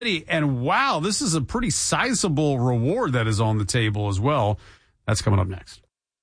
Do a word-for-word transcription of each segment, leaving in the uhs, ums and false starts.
And wow, this is a pretty sizable reward that is on the table as well. That's coming up next.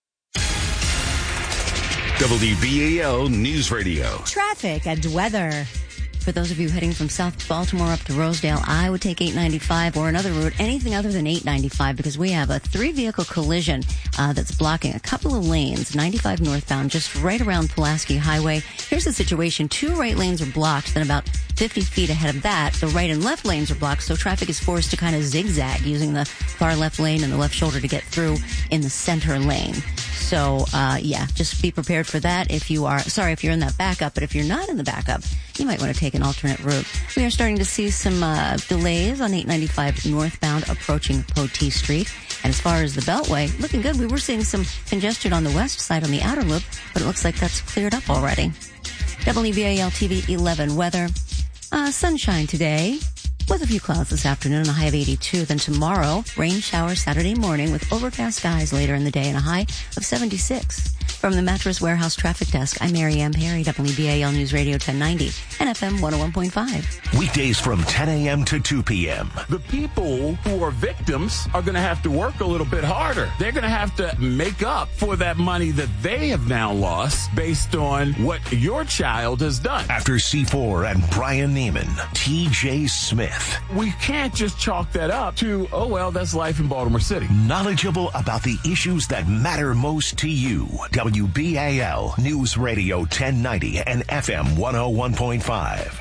W B A L News Radio. Traffic and weather. For those of you heading from South Baltimore up to Rosedale, I would take eight ninety-five or another route, anything other than eight ninety-five, because we have a three-vehicle collision uh, that's blocking a couple of lanes, ninety-five northbound, just right around Pulaski Highway. Here's the situation. Two right lanes are blocked, then about fifty feet ahead of that, the right and left lanes are blocked, so traffic is forced to kind of zigzag using the far left lane and the left shoulder to get through in the center lane. So, uh, yeah, just be prepared for that if you are, sorry, if you're in that backup, but if you're not in the backup, you might want to take an alternate route. We are starting to see some uh, delays on eight ninety-five northbound approaching Potee Street. And as far as the Beltway, looking good. We were seeing some congestion on the west side on the outer loop, but it looks like that's cleared up already. W B A L T V eleven weather. Uh, sunshine today with a few clouds this afternoon, a high of eighty-two. Then tomorrow, rain showers Saturday morning with overcast skies later in the day and a high of seventy-six. From the Mattress Warehouse Traffic Desk, I'm Mary M. Perry, W B A L News Radio ten ninety and F M one oh one point five. Weekdays from ten a.m. to two p.m. The people who are victims are going to have to work a little bit harder. They're going to have to make up for that money that they have now lost based on what your child has done. After C four and Brian Neiman, T J Smith. We can't just chalk that up to, oh, well, that's life in Baltimore City. Knowledgeable about the issues that matter most to you. W B A L News Radio ten ninety and F M one oh one point five.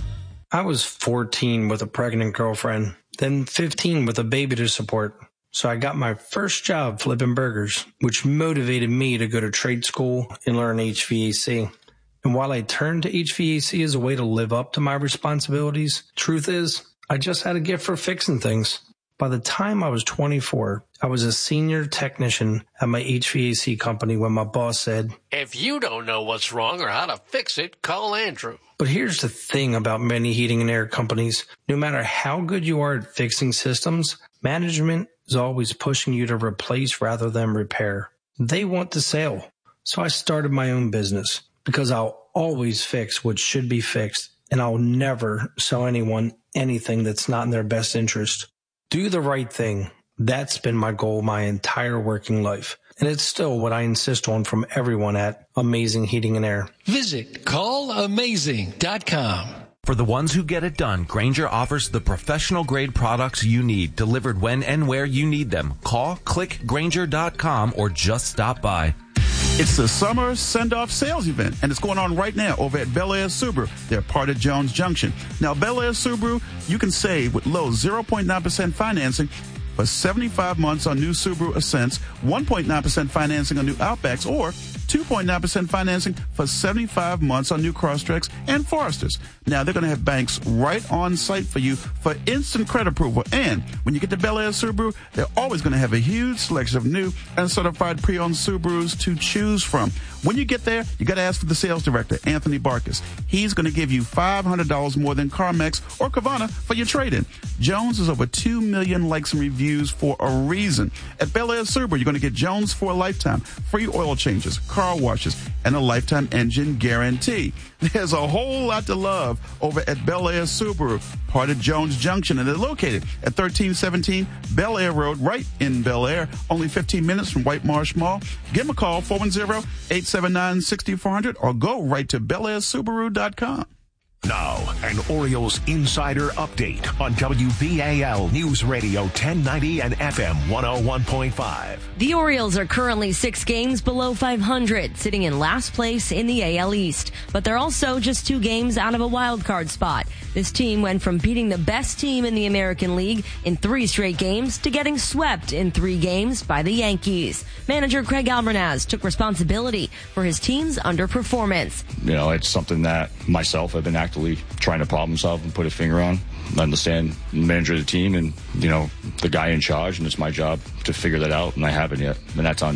I was fourteen with a pregnant girlfriend, then fifteen with a baby to support. So I got my first job flipping burgers, which motivated me to go to trade school and learn H V A C. And while I turned to H V A C as a way to live up to my responsibilities, truth is, I just had a gift for fixing things. By the time I was twenty-four, I was a senior technician at my H V A C company when my boss said, "If you don't know what's wrong or how to fix it, call Andrew." But here's the thing about many heating and air companies. No matter how good you are at fixing systems, management is always pushing you to replace rather than repair. They want the sale. So I started my own business because I'll always fix what should be fixed, and I'll never sell anyone anything that's not in their best interest. Do the right thing. That's been my goal my entire working life. And it's still what I insist on from everyone at Amazing Heating and Air. Visit call amazing dot com. For the ones who get it done, Grainger offers the professional-grade products you need, delivered when and where you need them. Call, click Grainger dot com, or just stop by. It's the summer send-off sales event, and it's going on right now over at Bel Air Subaru. They're part of Jones Junction. Now, Bel Air Subaru, you can save with low zero point nine percent financing for seventy-five months on new Subaru Ascents, one point nine percent financing on new Outbacks, or two point nine percent financing for seventy-five months on new Crosstreks and Foresters. Now, they're going to have banks right on site for you for instant credit approval. And when you get to Bel Air Subaru, they're always going to have a huge selection of new and certified pre-owned Subarus to choose from. When you get there, you got to ask for the sales director, Anthony Barkus. He's going to give you five hundred dollars more than CarMax or Carvana for your trade-in. Jones has over two million likes and reviews for a reason. At Bel Air Subaru, you're going to get Jones for a lifetime, free oil changes, car washes, and a lifetime engine guarantee. There's a whole lot to love over at Bel Air Subaru, part of Jones Junction, and they're located at thirteen seventeen Bel Air Road, right in Bel Air, only fifteen minutes from White Marsh Mall. Give them a call, four one zero, eight seven nine, six four zero zero, or go right to bel air subaru dot com. Now, an Orioles insider update on W B A L News Radio ten ninety and F M one oh one point five. The Orioles are currently six games below five hundred, sitting in last place in the A L East. But they're also just two games out of a wild card spot. This team went from beating the best team in the American League in three straight games to getting swept in three games by the Yankees. Manager Craig Albernaz took responsibility for his team's underperformance. You know, it's something that myself have been actively trying to problem solve and put a finger on. I understand the manager of the team and, you know, the guy in charge, and it's my job to figure that out, and I haven't yet, and that's on me.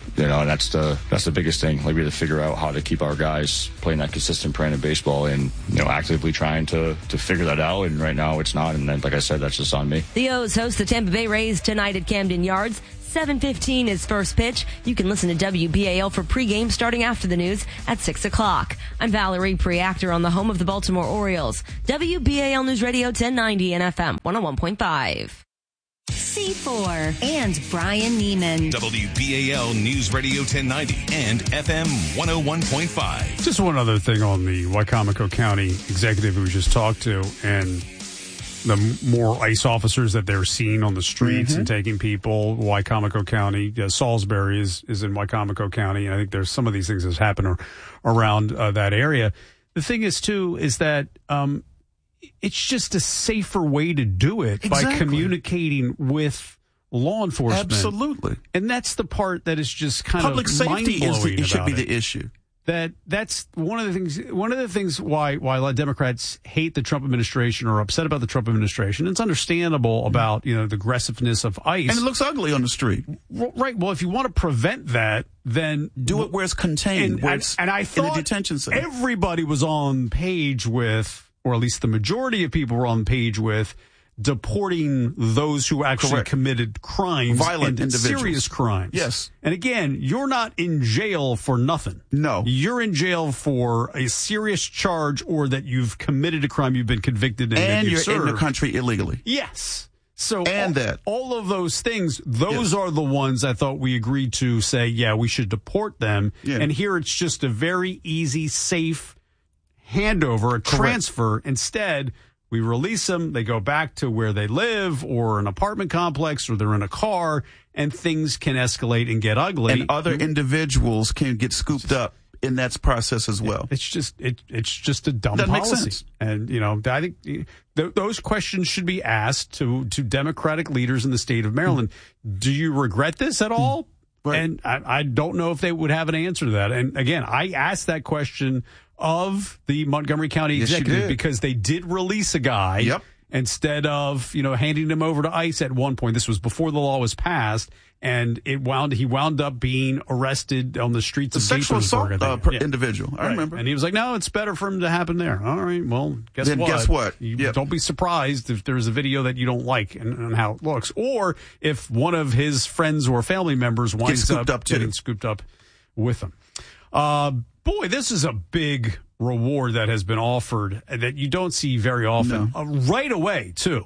You know, and that's the that's the biggest thing. Like, we have to figure out how to keep our guys playing that consistent brand of baseball, and you know, actively trying to to figure that out. And right now, it's not. And then, like I said, that's just on me. The O's host the Tampa Bay Rays tonight at Camden Yards. seven fifteen is first pitch. You can listen to W B A L for pregame starting after the news at six o'clock. I'm Valerie Preactor on the home of the Baltimore Orioles. W B A L News Radio ten ninety and F M one oh one point five. C four and Brian Neiman. W B A L News Radio ten ninety and F M one oh one point five. Just one other thing on the Wicomico County executive who we just talked to, and the more ICE officers that they're seeing on the streets mm-hmm. and taking people. Wicomico County, uh, Salisbury is, is in Wicomico County, and I think there's some of these things that happen ar- around uh, that area. The thing is, too, is that um, it's just a safer way to do it exactly. by communicating with law enforcement. Absolutely. And that's the part that is just kind Public of safety is the, it should be it. the issue. That that's one of the things. One of the things why why a lot of Democrats hate the Trump administration or are upset about the Trump administration. It's understandable about you know the aggressiveness of ICE, and it looks ugly on the street. Right. Well, if you want to prevent that, then do it where it's contained, and, where and, it's and I thought in a detention center. Everybody was on page with, or at least the majority of people were on page with, deporting those who actually Correct. committed crimes, violent and individuals, serious crimes. Yes. And again, you're not in jail for nothing. No. You're in jail for a serious charge or that you've committed a crime, you've been convicted, and, and you've you're served. in the country illegally. Yes. So and all, that. all of those things, those yes. are the ones I thought we agreed to say, yeah, we should deport them. Yeah. And here it's just a very easy, safe handover, a Correct. transfer. Instead, we release them, they go back to where they live or an apartment complex or they're in a car, and things can escalate and get ugly. And other individuals can get scooped up in that process as well. It's just it, it's just a dumb Doesn't policy. make sense. And, you know, I think th- those questions should be asked to, to Democratic leaders in the state of Maryland. Mm. Do you regret this at all? Right. And I, I don't know if they would have an answer to that. And again, I asked that question of the Montgomery County yes, executive because they did release a guy yep. instead of, you know, handing him over to ICE at one point. This was before the law was passed, and it wound he wound up being arrested on the streets the of sexual assault uh, per yeah. individual. I right. remember. And he was like, no, it's better for him to happen there. All right, well, guess then what? guess what? You yep. don't be surprised if there's a video that you don't like and, and how it looks, or if one of his friends or family members winds up, up getting scooped up with him. Uh, boy, this is a big reward that has been offered that you don't see very often. No. Uh, right away, too.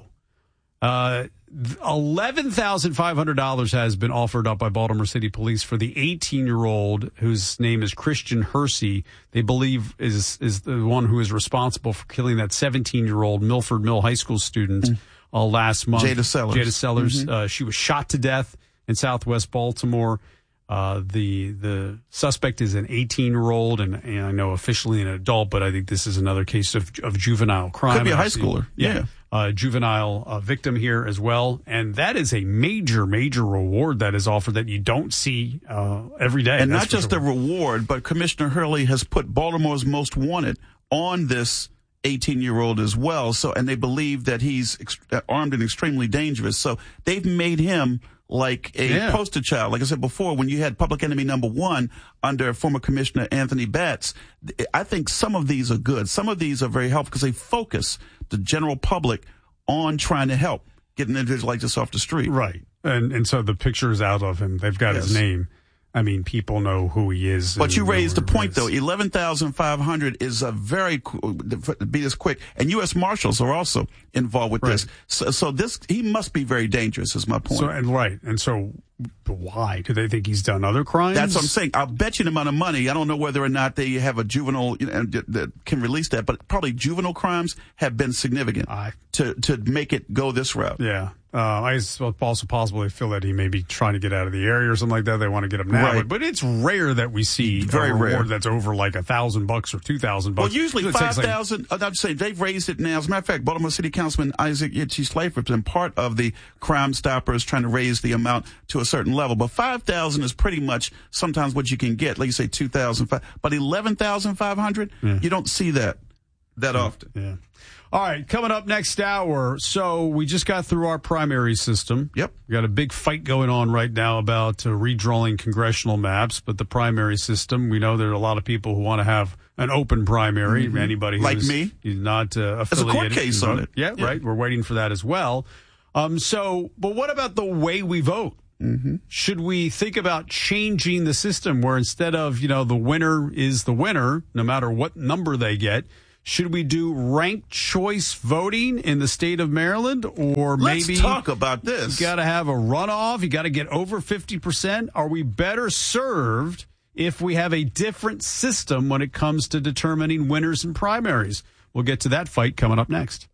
Uh, eleven thousand five hundred dollars has been offered up by Baltimore City Police for the eighteen-year-old whose name is Christian Hersey. They believe is is the one who is responsible for killing that seventeen-year-old Milford Mill High School student mm. uh, last month. Jada Sellers. Jada Sellers. Mm-hmm. Uh, she was shot to death in Southwest Baltimore. Uh, the the suspect is an eighteen-year-old, and, and I know officially an adult, but I think this is another case of, of juvenile crime. Could be a high schooler. Yeah. yeah. Uh, juvenile uh, victim here as well. And that is a major, major reward that is offered that you don't see uh, every day. And not just sure. a reward, but Commissioner Hurley has put Baltimore's Most Wanted on this eighteen-year-old as well. So, and they believe that he's ex- armed and extremely dangerous. So they've made him like a yeah. poster child. Like I said before, when you had public enemy number one under former Commissioner Anthony Batts, I think some of these are good. Some of these are very helpful because they focus the general public on trying to help get an individual like this off the street. Right. And and so the picture is out of him. They've got yes. his name. I mean, people know who he is. But you raised the point, though. eleven thousand five hundred is a very, be this quick. And U S Marshals are also involved with right. this. So, so this, he must be very dangerous, is my point. So, and right. And so why? Do they think he's done other crimes? That's what I'm saying. I'll bet you the amount of money. I don't know whether or not they have a juvenile, you know, that can release that, but probably juvenile crimes have been significant I, to, to make it go this route. Yeah. Uh, I it's also possible they feel that he may be trying to get out of the area or something like that. They want to get him now. Right. But it's rare that we see Very a reward rare. that's over like a thousand bucks or two thousand bucks. Well, usually five thousand. Like, I'm saying they've raised it now. As a matter of fact, Baltimore City Councilman Isaac Itchy Slayford has been part of the Crime Stoppers trying to raise the amount to a certain level. But five thousand is pretty much sometimes what you can get. Like you say, two thousand five. But eleven thousand five hundred, yeah. you don't see that that often. Yeah. All right, coming up next hour. So we just got through our primary system. Yep. We got a big fight going on right now about uh, redrawing congressional maps, but the primary system, we know there are a lot of people who want to have an open primary. Mm-hmm. Anybody like who's me, is not uh, affiliated. There's a court case on it. Yeah, yeah, right. We're waiting for that as well. Um. So, but what about the way we vote? Mm-hmm. Should we think about changing the system where instead of, you know, the winner is the winner, no matter what number they get, should we do ranked choice voting in the state of Maryland? Or Let's maybe talk about this. You got to have a runoff. You got to get over fifty percent. Are we better served if we have a different system when it comes to determining winners in primaries? We'll get to that fight coming up next.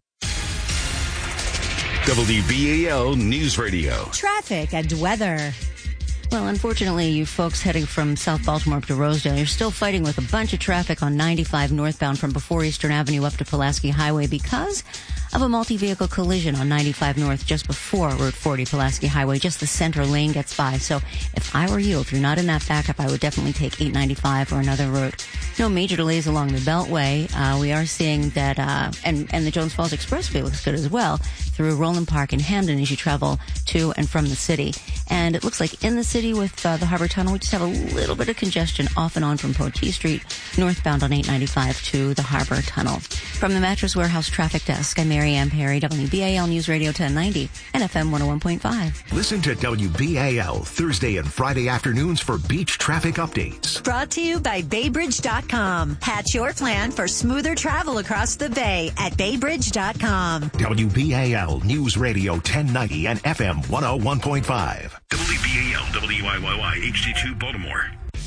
W B A L News Radio. Traffic and weather. Well, unfortunately, you folks heading from South Baltimore up to Rosedale, you're still fighting with a bunch of traffic on ninety-five northbound from before Eastern Avenue up to Pulaski Highway because of a multi-vehicle collision on ninety-five north just before Route forty Pulaski Highway. Just the center lane gets by. So if I were you, if you're not in that backup, I would definitely take eight ninety-five or another route. No major delays along the Beltway. Uh, we are seeing that, uh, and, and the Jones Falls Expressway looks good as well through Roland Park and Hamden as you travel to and from the city. And it looks like in the city with uh, the Harbor Tunnel, we just have a little bit of congestion off and on from Poteet Street, northbound on eight ninety-five to the Harbor Tunnel. From the Mattress Warehouse Traffic Desk, I'm Mary Ann Perry, W B A L News Radio ten ninety and F M one oh one point five. Listen to W B A L Thursday and Friday afternoons for beach traffic updates. Brought to you by Bay Bridge dot com. Hatch your plan for smoother travel across the bay at Bay Bridge dot com. W B A L News Radio ten ninety and F M one oh one point five. W B A L W I Y Y H D two Baltimore.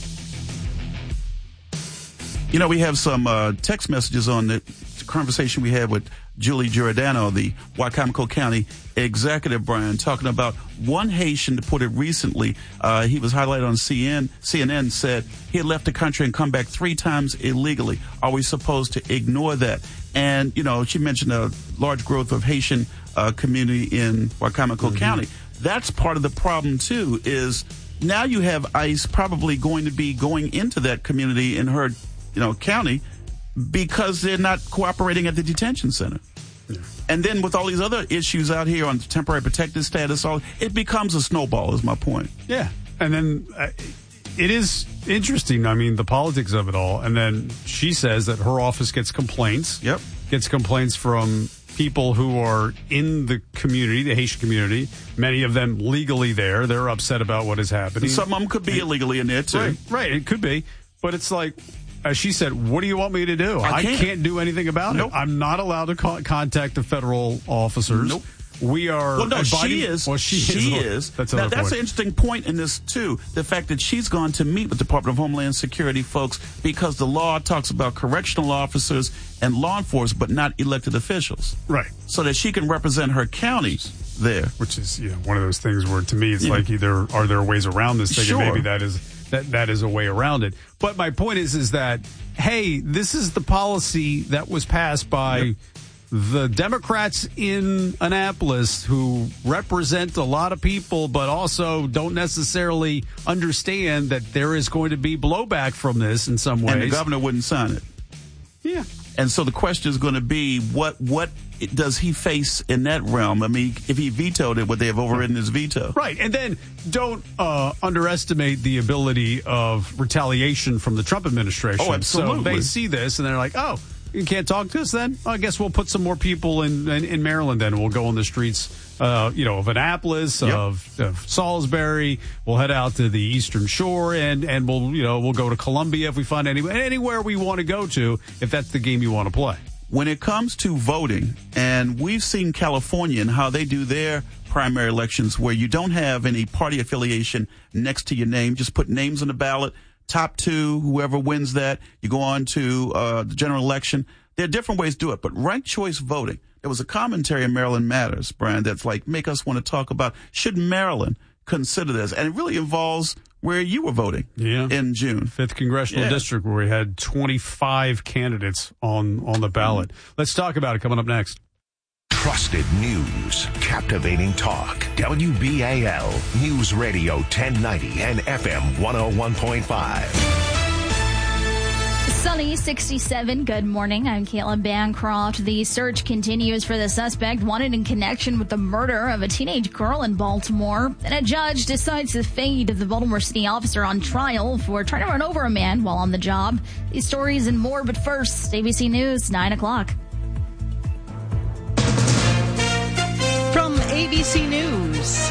You know, we have some uh, text messages on the conversation we had with Julie Giordano, the Wicomico County executive, Brian, talking about one Haitian, to put it recently, uh, he was highlighted on C N, C N N, said he had left the country and come back three times illegally. Are we supposed to ignore that? And, you know, she mentioned a large growth of Haitian uh, community in Wicomico mm-hmm. County. That's part of the problem, too, is now you have ICE probably going to be going into that community in her, you know, county because they're not cooperating at the detention center. Yeah. And then with all these other issues out here on temporary protected status, all it becomes a snowball is my point. Yeah. And then uh, it is interesting. I mean, the politics of it all. And then she says that her office gets complaints. Yep. Gets complaints from people who are in the community, the Haitian community, many of them legally there. They're upset about what is happening. And some of them could be illegally in there, too. Right, right. It could be. But it's like, as she said, what do you want me to do? I can't, I can't do anything about nope. it. I'm not allowed to co- contact the federal officers. Nope. We are. Well, no, abiding, she is. Well, she, she is. is. That's, now, that's point. an interesting point in this, too. The fact that she's gone to meet with the Department of Homeland Security folks because the law talks about correctional officers and law enforcement, but not elected officials. Right. So that she can represent her county there. Which is, you know, one of those things where, to me, it's yeah. like either are there ways around this thing, sure. and maybe that is that that is a way around it. But my point is, is that, hey, this is the policy that was passed by yep. the Democrats in Annapolis, who represent a lot of people, but also don't necessarily understand that there is going to be blowback from this in some ways. And the governor wouldn't sign it. Yeah. And so the question is going to be, what what does he face in that realm? I mean, if he vetoed it, would they have overridden his veto? Right. And then don't uh, underestimate the ability of retaliation from the Trump administration. Oh, absolutely. So they see this and they're like, oh, you can't talk to us then? I guess we'll put some more people in, in, in Maryland then. We'll go on the streets, uh, you know, of Annapolis, yep. of, of Salisbury. We'll head out to the Eastern Shore and, and we'll, you know, we'll go to Columbia if we find any, anywhere we want to go to if that's the game you want to play. When it comes to voting, and we've seen California and how they do their primary elections where you don't have any party affiliation next to your name, just put names on the ballot. Top two, whoever wins that, you go on to uh, the general election. There are different ways to do it, but ranked choice voting. There was a commentary in Maryland Matters, Brian, that's like make us want to talk about should Maryland consider this, and it really involves where you were voting yeah. in June. Fifth Congressional yeah. District, where we had twenty-five candidates on on the ballot. Mm-hmm. Let's talk about it coming up next. Trusted news, captivating talk. W B A L News Radio ten ninety and F M one oh one point five. Sunny, sixty-seven. Good morning. I'm Caitlin Bancroft. The search continues for the suspect wanted in connection with the murder of a teenage girl in Baltimore. And a judge decides the fate of the Baltimore City officer on trial for trying to run over a man while on the job. These stories and more, but first, A B C News, nine o'clock. From A B C News,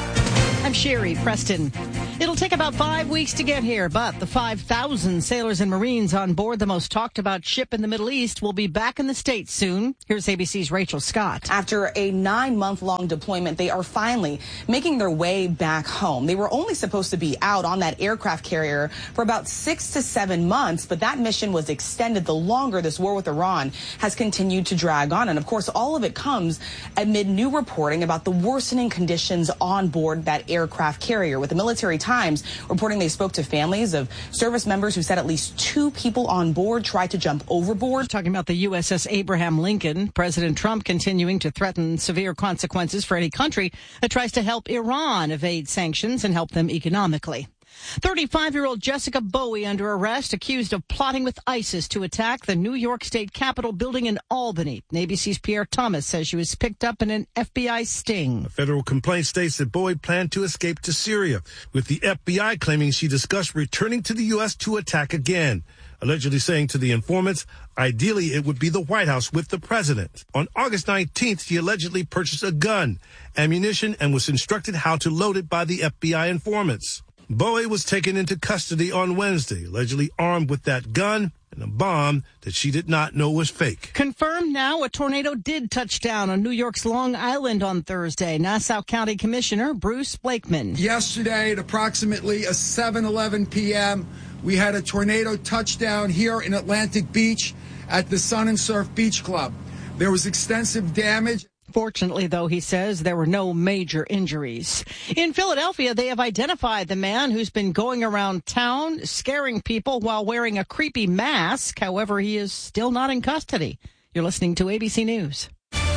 I'm Sherry Preston. It'll take about five weeks to get here, but the five thousand sailors and Marines on board the most talked about ship in the Middle East will be back in the States soon. Here's A B C's Rachel Scott. After a nine-month-long deployment, they are finally making their way back home. They were only supposed to be out on that aircraft carrier for about six to seven months, but that mission was extended the longer this war with Iran has continued to drag on. And of course, all of it comes amid new reporting about the worsening conditions on board that aircraft carrier, with the military Times reporting they spoke to families of service members who said at least two people on board tried to jump overboard. Talking about the U S S Abraham Lincoln, President Trump continuing to threaten severe consequences for any country that tries to help Iran evade sanctions and help them economically. thirty-five-year-old Jessica Bowie under arrest, accused of plotting with ISIS to attack the New York State Capitol building in Albany. A B C's Pierre Thomas says she was picked up in an F B I sting. A federal complaint states that Bowie planned to escape to Syria, with the F B I claiming she discussed returning to the U S to attack again, allegedly saying to the informants, ideally it would be the White House with the president. On August nineteenth, she allegedly purchased a gun, ammunition, and was instructed how to load it by the F B I informants. Bowie was taken into custody on Wednesday, allegedly armed with that gun and a bomb that she did not know was fake. Confirmed now, a tornado did touch down on New York's Long Island on Thursday. Nassau County Commissioner Bruce Blakeman. Yesterday at approximately seven eleven p.m., we had a tornado touchdown here in Atlantic Beach at the Sun and Surf Beach Club. There was extensive damage. Fortunately, though, he says there were no major injuries. In Philadelphia, they have identified the man who's been going around town scaring people while wearing a creepy mask. However, he is still not in custody. You're listening to A B C News.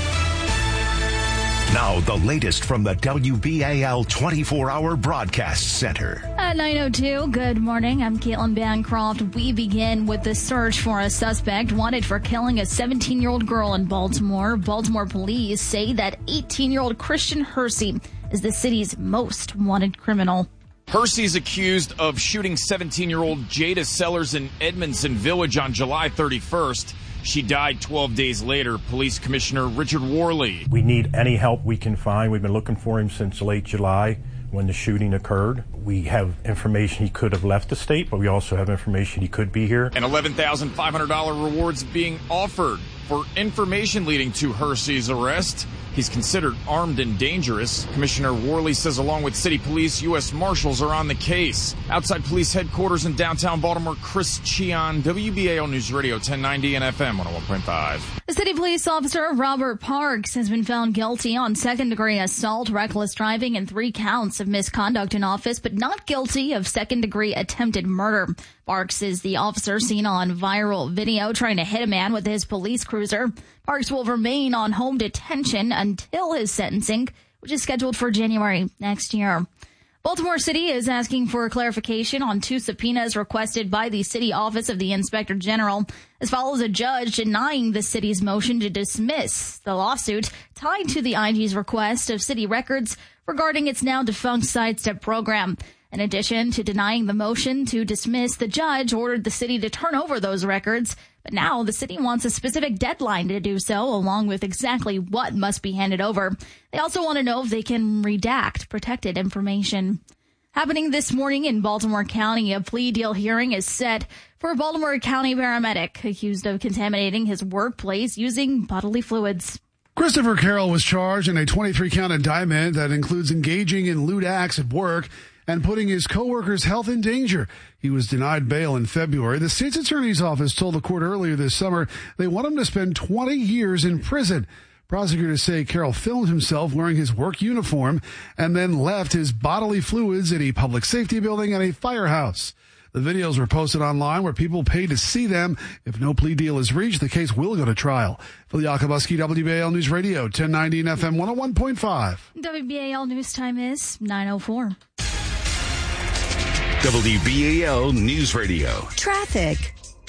Now, the latest from the W B A L twenty-four hour Broadcast Center. At nine oh two, good morning. I'm Caitlin Bancroft. We begin with the search for a suspect wanted for killing a seventeen-year-old girl in Baltimore. Baltimore police say that eighteen-year-old Christian Hersey is the city's most wanted criminal. Hersey's accused of shooting seventeen-year-old Jada Sellers in Edmondson Village on July thirty-first. She died twelve days later. Police Commissioner Richard Worley. We need any help we can find. We've been looking for him since late July when the shooting occurred. We have information he could have left the state, but we also have information he could be here. An eleven thousand five hundred dollars reward's being offered for information leading to Hersey's arrest. He's considered armed and dangerous. Commissioner Worley says along with city police, U S Marshals are on the case. Outside police headquarters in downtown Baltimore, Chris Cheon, W B A L News Radio ten ninety and F M one oh one point five. The city police officer Robert Parks has been found guilty on second-degree assault, reckless driving, and three counts of misconduct in office, but not guilty of second-degree attempted murder. Parks is the officer seen on viral video trying to hit a man with his police cruiser. Parks will remain on home detention until his sentencing, which is scheduled for January next year. Baltimore City is asking for clarification on two subpoenas requested by the City Office of the Inspector General, as follows a judge denying the city's motion to dismiss the lawsuit tied to the I G's request of city records regarding its now defunct Sidestep program. In addition to denying the motion to dismiss, the judge ordered the city to turn over those records, but now the city wants a specific deadline to do so, along with exactly what must be handed over. They also want to know if they can redact protected information. Happening this morning in Baltimore County, a plea deal hearing is set for a Baltimore County paramedic accused of contaminating his workplace using bodily fluids. Christopher Carroll was charged in a twenty-three count indictment that includes engaging in lewd acts at work and putting his coworkers' health in danger. He was denied bail in February. The state's attorney's office told the court earlier this summer they want him to spend twenty years in prison. Prosecutors say Carroll filmed himself wearing his work uniform and then left his bodily fluids in a public safety building and a firehouse. The videos were posted online where people pay to see them. If no plea deal is reached, the case will go to trial. Phil Yakubuski, W B A L News Radio, ten ninety and F M one oh one point five. W B A L News time is nine oh four. W B A L News Radio. Traffic.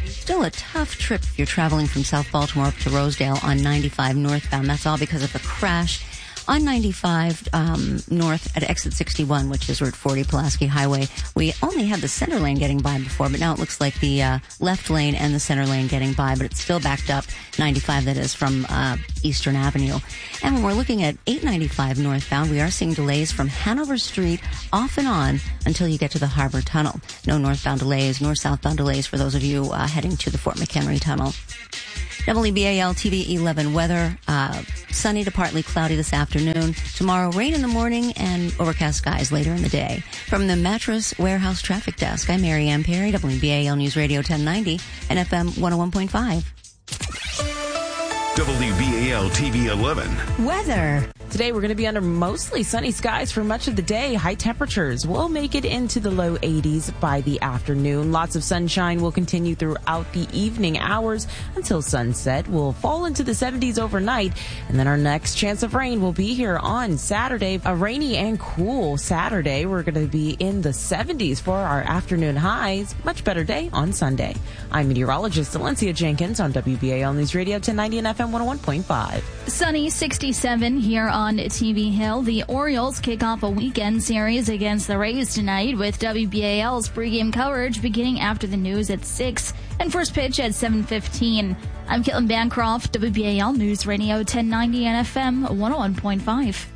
Still a tough trip if you're traveling from South Baltimore up to Rosedale on ninety-five northbound. That's all because of a crash on ninety-five um, north at exit sixty-one, which is Route forty, Pulaski Highway. We only had the center lane getting by before, but now it looks like the uh, left lane and the center lane getting by, but it's still backed up, ninety-five that is, from uh, Eastern Avenue. And when we're looking at eight ninety-five northbound, we are seeing delays from Hanover Street off and on until you get to the Harbor Tunnel. No northbound delays, nor southbound delays for those of you uh, heading to the Fort McHenry Tunnel. W B A L T V eleven weather, uh, sunny to partly cloudy this afternoon. Tomorrow, rain in the morning and overcast skies later in the day. From the Mattress Warehouse Traffic Desk, I'm Mary Ann Perry, W B A L News Radio ten ninety and F M one oh one point five. W B A L T V eleven. Weather. Today we're going to be under mostly sunny skies for much of the day. High temperatures will make it into the low eighties by the afternoon. Lots of sunshine will continue throughout the evening hours until sunset. We'll fall into the seventies overnight, and then our next chance of rain will be here on Saturday. A rainy and cool Saturday. We're going to be in the seventies for our afternoon highs. Much better day on Sunday. I'm meteorologist Valencia Jenkins on W B A L News Radio ten ninety and F M one oh one point five. Sunny sixty-seven here on T V Hill. The Orioles kick off a weekend series against the Rays tonight with W B A L's pregame coverage beginning after the news at six and first pitch at seven fifteen. I'm Caitlin Bancroft, W B A L News Radio ten ninety and F M one oh one point five.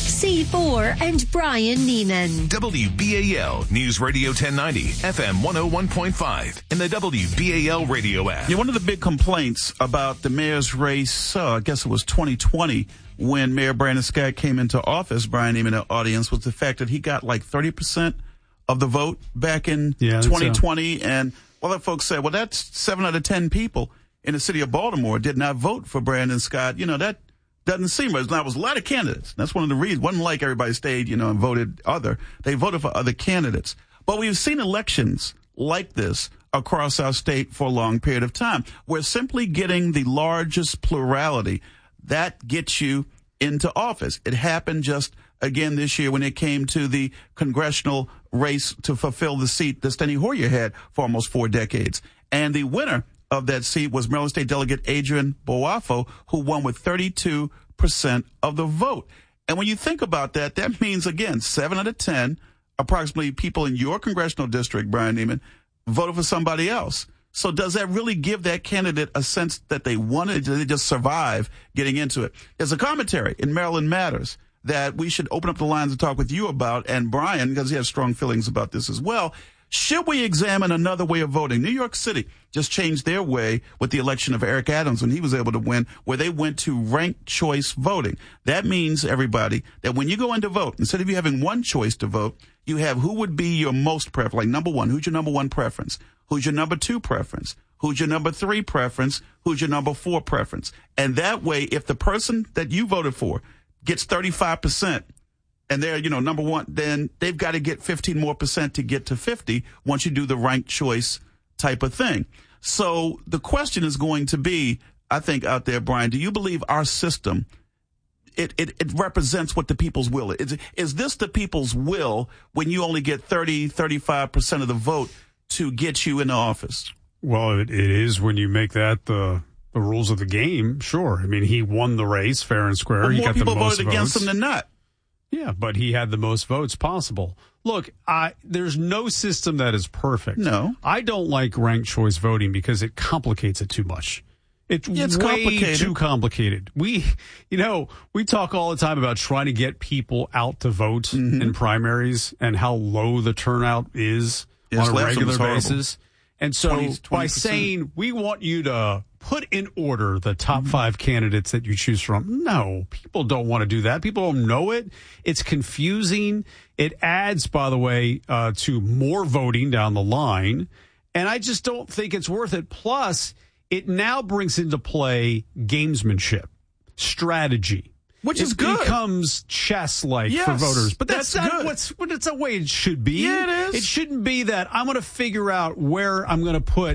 C four and Brian Neiman. W B A L News Radio ten ninety, F M one oh one point five, and the W B A L radio app. Yeah, one of the big complaints about the mayor's race, uh, I guess it was twenty twenty, when Mayor Brandon Scott came into office, Brian Neiman, in the audience, was the fact that he got like thirty percent of the vote back in yeah, twenty twenty. So. And other folks said, well, that's seven out of ten people in the city of Baltimore did not vote for Brandon Scott. You know, that doesn't seem right. Now, it was a lot of candidates. That's one of the reasons. It wasn't like everybody stayed, you know, and voted other. They voted for other candidates. But we've seen elections like this across our state for a long period of time. We're simply getting the largest plurality. That gets you into office. It happened just again this year when it came to the congressional race to fulfill the seat that Steny Hoyer had for almost four decades. And the winner of that seat was Maryland State Delegate Adrian Boafo, who won with thirty-two percent of the vote. And when you think about that, that means, again, seven out of ten, approximately, people in your congressional district, Brian Neiman, voted for somebody else. So does that really give that candidate a sense that they wanted, did they just survive getting into it? There's a commentary in Maryland Matters that we should open up the lines and talk with you about, and Brian, because he has strong feelings about this as well. Should we examine another way of voting? New York City just changed their way with the election of Eric Adams when he was able to win, where they went to ranked choice voting. That means, everybody, that when you go in to vote, instead of you having one choice to vote, you have who would be your most preference, like number one, who's your number one preference? Who's your number two preference? Who's your number three preference? Who's your number four preference? And that way, if the person that you voted for gets thirty-five percent, and they're, you know, number one, then they've got to get fifteen more percent to get to fifty once you do the ranked choice type of thing. So the question is going to be, I think, out there, Brian, do you believe our system, it, it, it represents what the people's will is? Is this the people's will when you only get thirty, thirty-five percent of the vote to get you into office? Well, it, it is when you make that the the rules of the game. Sure. I mean, he won the race fair and square. Well, he more got people the most voted votes. against him than not. Yeah, but he had the most votes possible. Look, I, there's no system that is perfect. No. I don't like ranked choice voting because it complicates it too much. It's, it's way complicated. too complicated. We, you know, we talk all the time about trying to get people out to vote mm-hmm. in primaries and how low the turnout is yes, on a regular basis. And so twenty, twenty by saying we want you to put in order the top five candidates that you choose from, no, people don't want to do that. People don't know it. It's confusing. It adds, by the way, uh, to more voting down the line. And I just don't think it's worth it. Plus, it now brings into play gamesmanship, strategy. Which it is good. It becomes chess-like yes, for voters. But that's, that's not good. what's, what it's the way it should be. Yeah, it is. It shouldn't be that I'm going to figure out where I'm going to put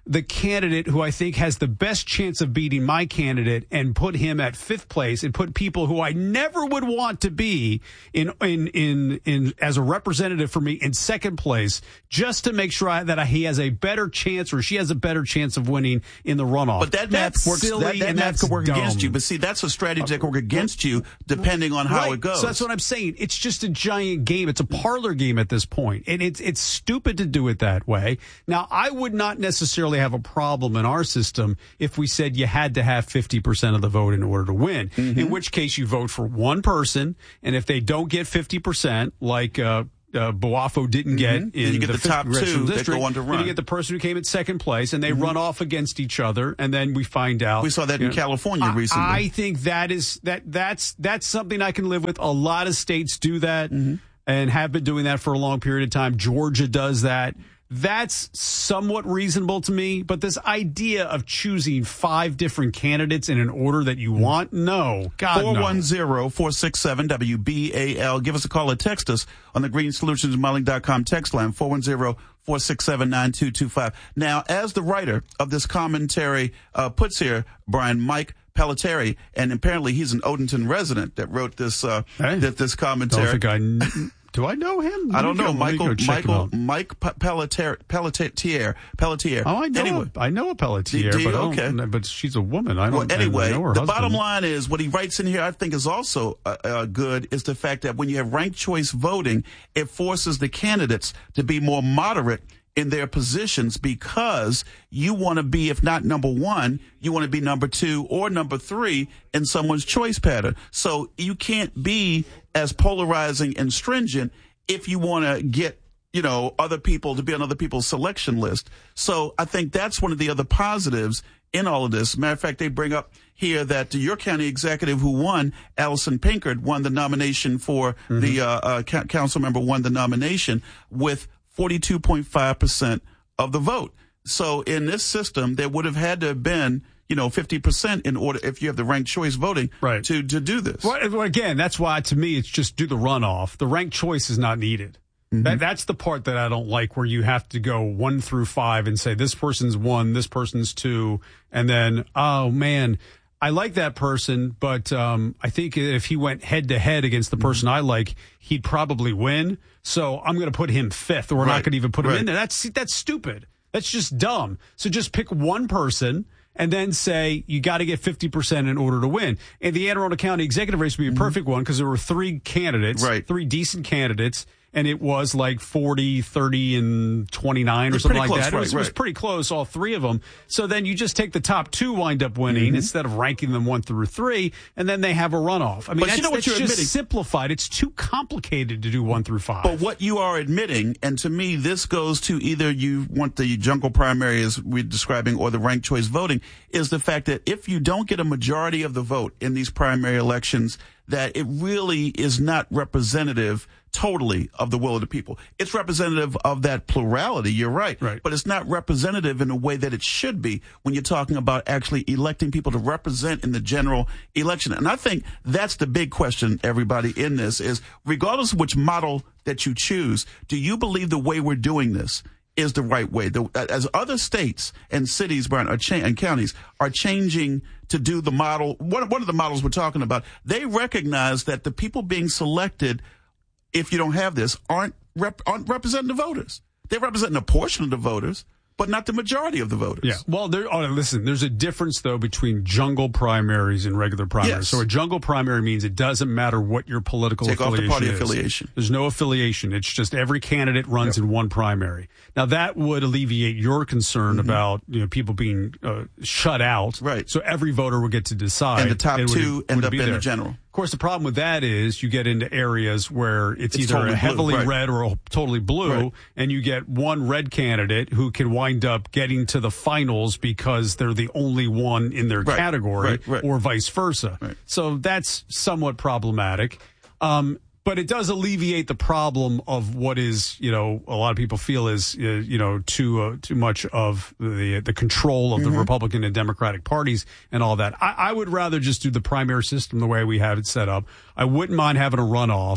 the candidate who I think has the best chance of beating my candidate and put him at fifth place and put people who I never would want to be in in in, in as a representative for me in second place, just to make sure I, that I, he has a better chance or she has a better chance of winning in the runoff. But that math that's works. silly That, that and math that's could work dumb. against you. But see, that's a strategy that could work against you depending on how right. it goes. So that's what I'm saying. It's just a giant game. It's a parlor game at this point, and it's it's stupid to do it that way. Now, I would not necessarily have a problem in our system if we said you had to have fifty percent of the vote in order to win, mm-hmm. in which case you vote for one person, and if they don't get fifty percent, like uh, uh, Boafo didn't get mm-hmm. in you get the, the top two district, that go on to run. Then you get the person who came in second place, and they mm-hmm. run off against each other, and then we find out. We saw that in know, California I, recently. I think that is that that's that's something I can live with. A lot of states do that. Mm-hmm. And have been doing that for a long period of time. Georgia does that. That's somewhat reasonable to me. But this idea of choosing five different candidates in an order that you want, no. God, four one no. zero, four six seven, W B A L. Give us a call or text us on the green solutions modeling dot com text line, four one zero, four six seven, nine two two five. Now, as the writer of this commentary uh, puts here, Brian, Mike Pelletier, and apparently he's an Odenton resident that wrote this uh, hey, that this commentary. Don't think I, do I know him? I don't know. Go, Michael, Michael, Mike Pelletier, Pelletier, Pelletier. Oh, I know. Anyway, a, I know a Pelletier, do you? but I Okay. don't, but she's a woman. I don't. Well, anyway, I know her the husband. bottom line is what he writes in here. I think is also uh, uh, good is the fact that when you have ranked choice voting, it forces the candidates to be more moderate in their positions because you want to be, if not number one, you want to be number two or number three in someone's choice pattern. So you can't be as polarizing and stringent if you want to get, you know, other people to be on other people's selection list. So I think that's one of the other positives in all of this. Matter of fact, they bring up here that the York County executive who won, Allison Pinkard, won the nomination for mm-hmm. the uh, uh, council member, won the nomination with forty-two point five percent of the vote. So in this system, there would have had to have been, you know, fifty percent in order, if you have the ranked choice voting, right. to, to do this. Well, again, that's why, to me, it's just do the runoff. The ranked choice is not needed. Mm-hmm. That, that's the part that I don't like, where you have to go one through five and say this person's one, this person's two, and then, oh, man, I like that person, but um, I think if he went head-to-head against the person I like, he'd probably win. So I'm going to put him fifth, or we're right. not going to even put him right. in there. That's that's stupid. That's just dumb. So just pick one person and then say you got to get fifty percent in order to win. And the Anne Arundel County executive race would be a perfect mm-hmm. one because there were three candidates, right. three decent candidates, and it was like forty, thirty, and twenty-nine or something like close, that. Right, it, was, right. it was pretty close, all three of them. So then you just take the top two wind up winning mm-hmm. instead of ranking them one through three, and then they have a runoff. I mean, but that's, you know what that's you're just admitting? simplified. It's too complicated to do one through five. But what you are admitting, and to me, this goes to either you want the jungle primary as we're describing or the ranked choice voting, is the fact that if you don't get a majority of the vote in these primary elections, that it really is not representative totally of the will of the people. It's representative of that plurality, you're right, right. but it's not representative in a way that it should be when you're talking about actually electing people to represent in the general election. And I think that's the big question, everybody, in this is, regardless of which model that you choose, do you believe the way we're doing this is the right way? The, as other states and cities, Brian, are cha- and counties are changing to do the model, one, one of the models we're talking about, they recognize that the people being selected, if you don't have this, aren't, rep- aren't representing the voters. They're representing a portion of the voters, but not the majority of the voters. Yeah. Well, there, oh, listen, there's a difference, though, between jungle primaries and regular primaries. Yes. So a jungle primary means it doesn't matter what your political Take affiliation off the party is. affiliation. There's no affiliation. It's just every candidate runs yep. in one primary. Now, that would alleviate your concern mm-hmm. about, you know, people being uh, shut out. Right. So every voter would get to decide. And the top and two would, end would up be in there. the general. Of course, the problem with that is you get into areas where it's, It's either totally a heavily blue, right. red or a totally blue, Right. and you get one red candidate who can wind up getting to the finals because they're the only one in their Right. category, Right. Right. or vice versa. Right. So that's somewhat problematic. Um, but it does alleviate the problem of what is, you know, a lot of people feel is, uh, you know, too uh, too much of the the control of Mm-hmm. the Republican and Democratic parties and all that. I, I would rather just do the primary system the way we have it set up. I wouldn't mind having a runoff.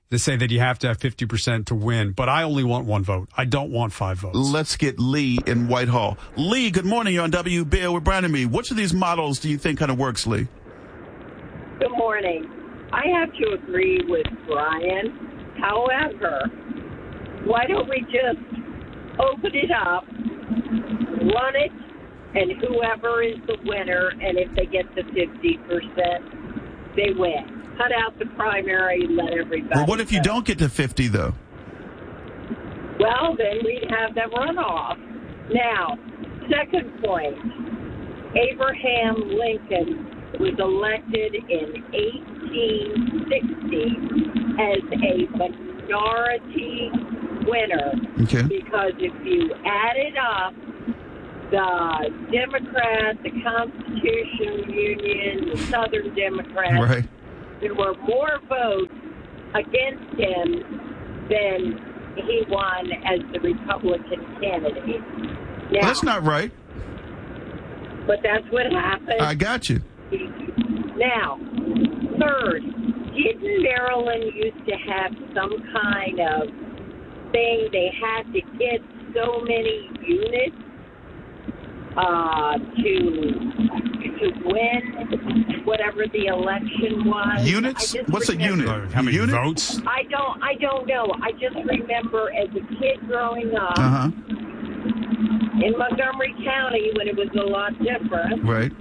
They say that you have to have fifty percent to win, but I only want one vote. I don't want five votes. Let's get Lee in Whitehall. Lee, good morning. You're on W B A L with Brian and me. Which of these models do you think kind of works, Lee? Good morning. I have to agree with Brian. However, why don't we just open it up, run it, and whoever is the winner, and if they get to fifty percent, they win. Cut out the primary, let everybody Well, what if you go. don't get to fifty, though? Well, then we'd have the runoff. Now, second point, Abraham Lincoln was elected in eighteen sixty as a minority winner. Okay. Because if you added up the Democrat, the Constitution Union, the Southern Democrats, Right. there were more votes against him than he won as the Republican candidate. Now, Well, that's not right. but that's what happened. I got you. Now, third, didn't Maryland used to have some kind of thing they had to get so many units uh, to to win whatever the election was? Units? I just What's a remember- unit? How many Unit? votes? I don't. I don't know. I just remember as a kid growing up Uh-huh. in Montgomery County when it was a lot different. Right.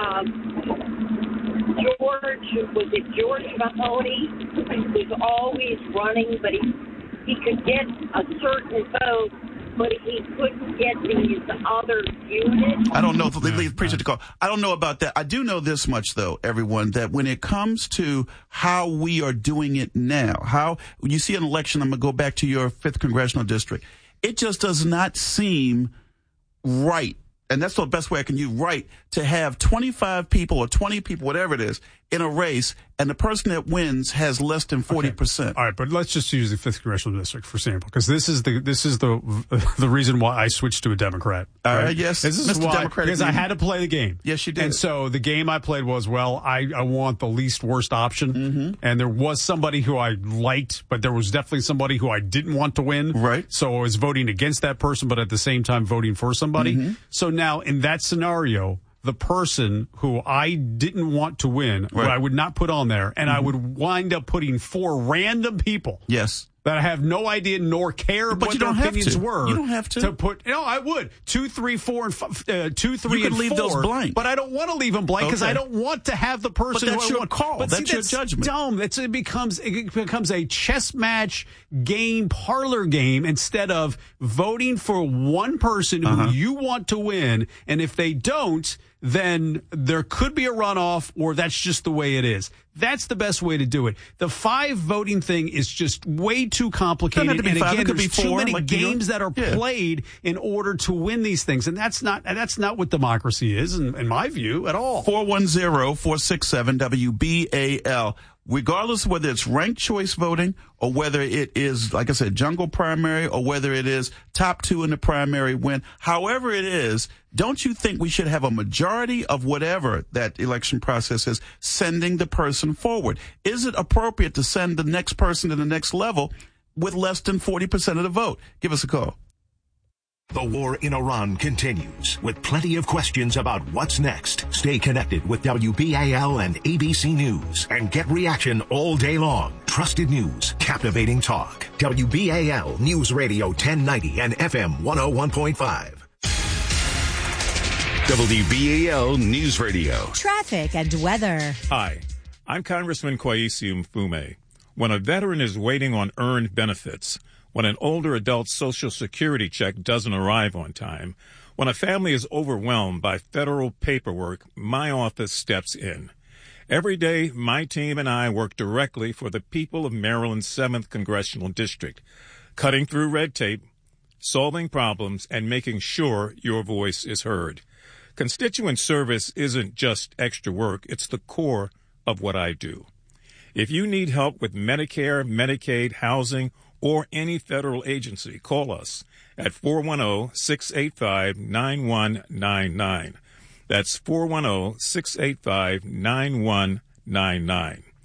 Um, George, was it George Mahoney, was always running, but he he could get a certain vote, but he couldn't get these other units. I don't know. Lee, appreciate the call. I don't know about that. I do know this much, though, everyone, that when it comes to how we are doing it now, how you see an election, I'm going to go back to your fifth congressional district. It just does not seem right. And that's the best way I can use right to have twenty-five people or twenty people, whatever it is, in a race, and the person that wins has less than forty percent. All right, but let's just use the fifth congressional district for example, because this is the this is the the reason why I switched to a Democrat. Uh, Right? yes, this is Mister why, Democratic because I leader. had to play the game. Yes, you did. And so the game I played was, well, I, I want the least worst option, Mm-hmm. and there was somebody who I liked, but there was definitely somebody who I didn't want to win. Right. So I was voting against that person, but at the same time voting for somebody. Mm-hmm. So now in that scenario, the person who I didn't want to win, Right. who I would not put on there, and I would wind up putting four random people. Yes. That I have no idea nor care But what you their don't have opinions to. were. You don't have to. To put, no, I would. Two, three, four, and f- uh, two, three, You could and leave four. those blank. But I don't want to leave them blank because Okay. I don't want to have the person But that's who I your want. call. But That's see, your that's judgment. dumb. That's, it becomes it becomes a chess match game, parlor game, instead of voting for one person who Uh-huh. you want to win. And if they don't, then there could be a runoff, or that's just the way it is. That's the best way to do it. The five voting thing is just way too complicated. Doesn't have to be and five. again, It could be there's too four, many like New York. games that are Yeah. played in order to win these things, and that's not that's not what democracy is, in, in my view, at all. four one zero, four six seven, W B A L. Regardless of whether it's ranked choice voting or whether it is, like I said, jungle primary or whether it is top two in the primary win, however it is, don't you think we should have a majority of whatever that election process is sending the person forward? Is it appropriate to send the next person to the next level with less than forty percent of the vote? Give us a call. The war in Iran continues with plenty of questions about what's next. Stay connected with W B A L and A B C News and get reaction all day long. Trusted news, captivating talk. W B A L News Radio ten ninety and F M one oh one point five. W B A L News Radio. Traffic and weather. Hi, I'm Congressman Kwesi Mfume. When a veteran is waiting on earned benefits, when an older adult's Social Security check doesn't arrive on time, when a family is overwhelmed by federal paperwork, my office steps in. Every day, my team and I work directly for the people of Maryland's seventh Congressional District, cutting through red tape, solving problems, and making sure your voice is heard. Constituent service isn't just extra work, it's the core of what I do. If you need help with Medicare, Medicaid, housing, or any federal agency, call us at four one zero, six eight five, nine one nine nine. That's four one zero, six eight five, nine one nine nine.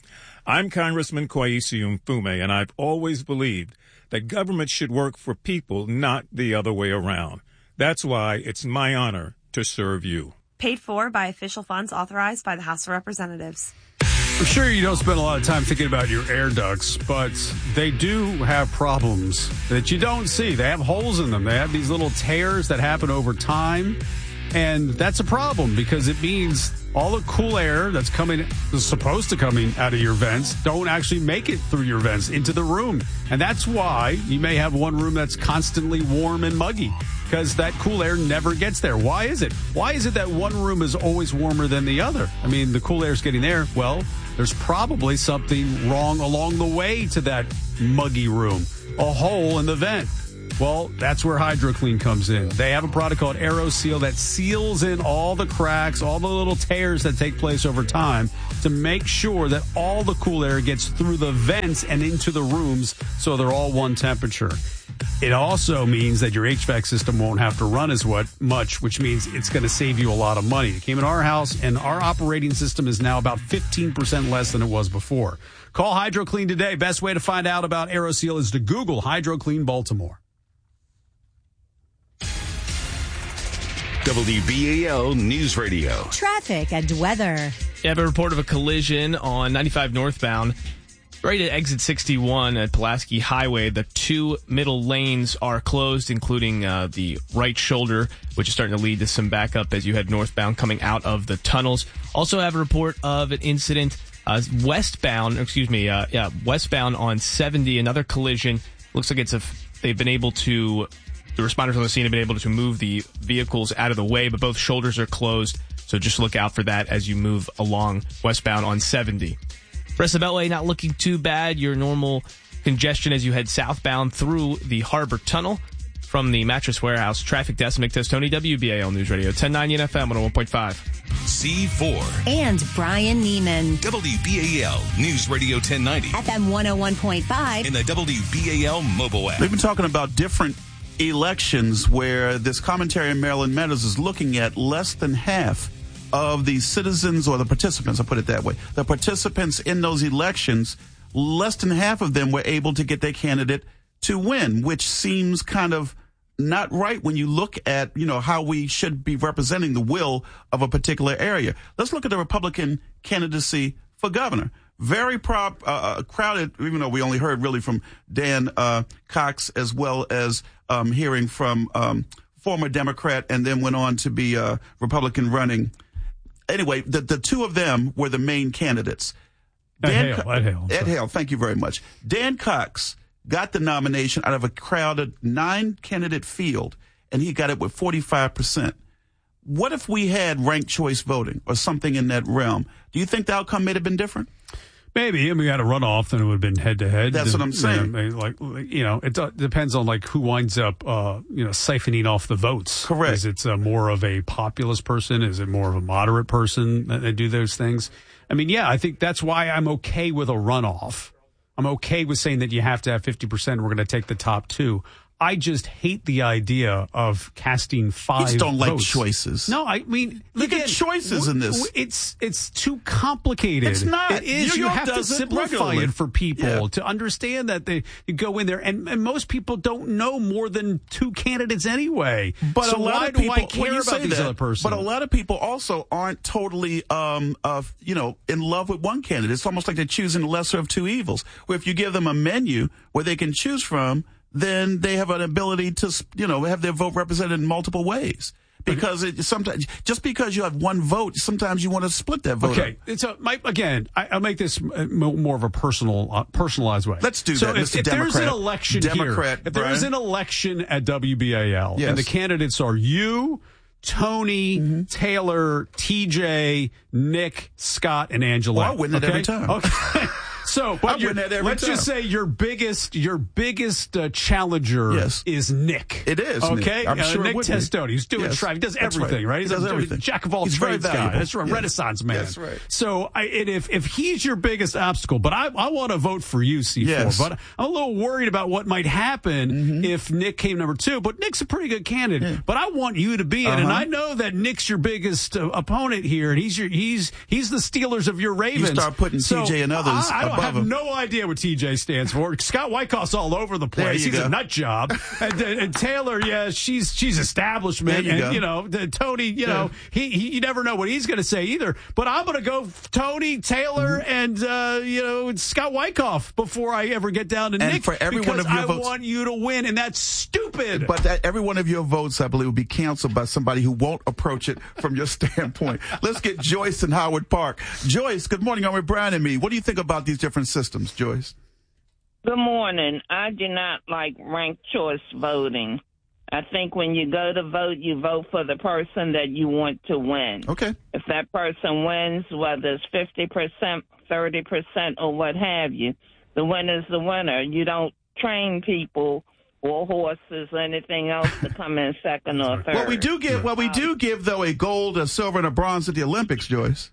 I'm Congressman Kwesi Mfume, and I've always believed that government should work for people, not the other way around. That's why it's my honor to serve you. Paid for by official funds authorized by the House of Representatives. I'm sure you don't spend a lot of time thinking about your air ducts, but they do have problems that you don't see. They have holes in them. They have these little tears that happen over time. And that's a problem because it means all the cool air that's coming, is supposed to coming out of your vents, don't actually make it through your vents into the room. And that's why you may have one room that's constantly warm and muggy because that cool air never gets there. Why is it? Why is it that one room is always warmer than the other? I mean, the cool air is getting there. Well, there's probably something wrong along the way to that muggy room, a hole in the vent. Well, that's where HydroClean comes in. They have a product called AeroSeal that seals in all the cracks, all the little tears that take place over time to make sure that all the cool air gets through the vents and into the rooms so they're all one temperature. It also means that your H V A C system won't have to run as what, much, which means it's going to save you a lot of money. It came in our house, and our operating system is now about fifteen percent less than it was before. Call HydroClean today. Best way to find out about AeroSeal is to Google HydroClean Baltimore. W B A L News Radio. Traffic and weather. You have a report of a collision on ninety-five northbound. Right at exit sixty-one at Pulaski Highway, the two middle lanes are closed, including uh, the right shoulder, which is starting to lead to some backup as you head northbound coming out of the tunnels. Also have a report of an incident uh, westbound, excuse me, uh, yeah, westbound on seventy, another collision. Looks like it's a, they've been able to, the responders on the scene have been able to move the vehicles out of the way, but both shoulders are closed, so just look out for that as you move along westbound on seventy. Rest of the Beltway not looking too bad. Your normal congestion as you head southbound through the Harbor Tunnel. From the Mattress Warehouse Traffic Desk, Nick Testoni, W B A L News Radio, ten ninety N F M, one oh one point five. C four. And Brian Neiman. W B A L News Radio ten ninety. F M one oh one point five. In the W B A L mobile app. We've been talking about different elections where this commentary in Maryland Meadows is looking at less than half of the citizens or the participants, I'll put it that way, the participants in those elections, less than half of them were able to get their candidate to win, which seems kind of not right when you look at, you know, how we should be representing the will of a particular area. Let's look at the Republican candidacy for governor. Very prop, uh, crowded, even though we only heard really from Dan uh, Cox as well as um, hearing from um, former Democrat and then went on to be a Republican running. Anyway, the, the two of them were the main candidates. Dan Ed Hale, Ed Hale. Ed Hale, thank you very much. Dan Cox got the nomination out of a crowded nine-candidate field, and he got it with forty-five percent. What if we had ranked choice voting or something in that realm? Do you think the outcome may have been different? Maybe. I mean, we had a runoff, then it would have been head to head. That's what I'm saying. You know, like, you know, it depends on like who winds up, uh, you know, siphoning off the votes. Correct. Is it uh, more of a populist person? Is it more of a moderate person that they do those things? I mean, yeah, I think that's why I'm okay with a runoff. I'm okay with saying that you have to have fifty percent. We're going to take the top two. I just hate the idea of casting five You just don't votes. like choices. No, I mean, Look again, at choices in this. It's it's too complicated. It's not. It is. New you York have to does it simplify regularly. it for people Yeah. to understand that they you go in there, and, and most people don't know more than two candidates anyway. But so a lot why of people, do I care when you about say these that, other persons? But a lot of people also aren't totally, um, uh, you know, in love with one candidate. It's almost like they're choosing the lesser of two evils. Where if you give them a menu where they can choose from, then they have an ability to, you know, have their vote represented in multiple ways. Because it sometimes, just because you have one vote, sometimes you want to split that vote. Okay, up. it's a my, again. I, I'll make this more of a personal, uh, personalized way. Let's do so that, if, Mister if Democrat. there's an election Democrat, here, if there's Brian. an election at W B A L, Yes. and the candidates are you, Tony, Mm-hmm. Taylor, T J, Nick, Scott, and Angela. Well, I win it okay? every time. Okay. So, but I win that every let's time. just say your biggest, your biggest uh, challenger Yes. is Nick. It is, okay. Nick. I'm uh, sure it Nick would be. Testoni. He's doing Yes. traffic. He does That's everything, right. right? He He's does a everything. jack of all He's very trades guy. valuable. That's right. Yes. Renaissance man. That's right. So, I, and if if he's your biggest obstacle, but I I want to vote for you, C four. Yes. But I'm a little worried about what might happen Mm-hmm. if Nick came number two. But Nick's a pretty good candidate. Yeah. But I want you to be it, Uh-huh. and I know that Nick's your biggest uh, opponent here, and he's your he's he's the Steelers of your Ravens. You start putting So, T J and others I, I don't above have him. no idea what T J stands for. Scott Wyckoff's all over the There place. you He's go. a nut job. and, and Taylor, yeah, she's she's establishment. There you and go. you know, the, Tony, you Yeah. know, he, he you never know what he's going to say either. But I'm going to go Tony, Taylor, Mm-hmm. and uh, you know Scott Wyckoff before I ever get down to And Nick. for every one because of your I votes- want you to win, and that's stupid. But that every one of your votes, I believe, will be canceled by somebody who won't approach it from your standpoint. Let's get Joyce in Howard Park. Joyce, good morning. I'm with Brian and me. What do you think about these different systems, Joyce? Good morning. I do not like ranked choice voting. I think when you go to vote, you vote for the person that you want to win. Okay. If that person wins, whether it's fifty percent, thirty percent, or what have you, the winner's the winner. You don't train people or horses or anything else to come in second or third. Well, we do give. Well, we do give though a gold, a silver, and a bronze at the Olympics, Joyce.